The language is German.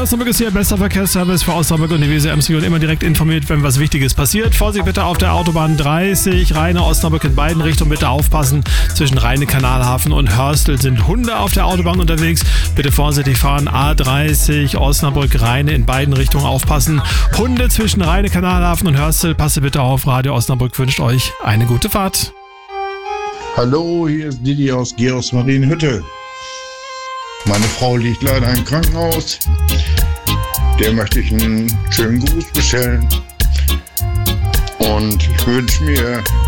Osnabrück ist hier bester Verkehrsservice für Osnabrück und die Weser-Ems-Region. Immer direkt informiert, wenn was Wichtiges passiert. Vorsicht bitte auf der Autobahn 30, Rheine-Osnabrück in beiden Richtungen. Bitte aufpassen. Zwischen Rheine-Kanalhafen und Hörstel sind Hunde auf der Autobahn unterwegs. Bitte vorsichtig fahren. A30, Osnabrück-Rheine in beiden Richtungen aufpassen. Hunde zwischen Rheine-Kanalhafen und Hörstel. Passe bitte auf. Radio Osnabrück wünscht euch eine gute Fahrt. Hallo, hier ist Didi aus Geos Marienhütte. Meine Frau liegt leider im Krankenhaus. Der möchte ich einen schönen Gruß bestellen. Und ich wünsche mir